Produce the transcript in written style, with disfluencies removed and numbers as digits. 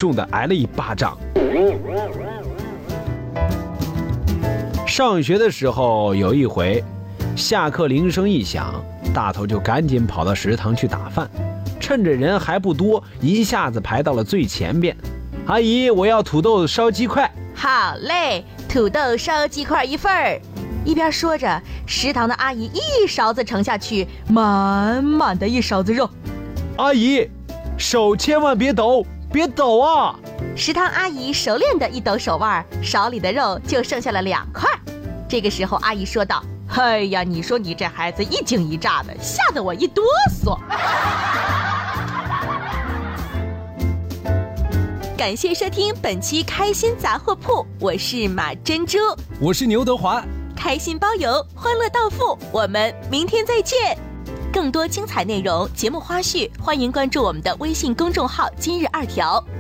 重地挨了一巴掌。上学的时候有一回，下课铃声一响，大头就赶紧跑到食堂去打饭，趁着人还不多，一下子排到了最前边。阿姨，我要土豆烧鸡块。 好嘞，土豆烧鸡块1份儿。一边说着，食堂的阿姨一勺子盛下去，满满的一勺子肉。 阿姨，手千万别抖，别抖啊！ 食堂阿姨熟练的一抖手腕，勺里的肉就剩下了2块。这个时候，阿姨说道：“哎呀，你说你这孩子一惊一乍的，吓得我一哆嗦。”感谢收听本期开心杂货铺，我是马珍珠， 我是牛德华， 开心包邮，欢乐到付，我们明天再见。更多精彩内容、节目花絮，欢迎关注我们的微信公众号“今日2条”。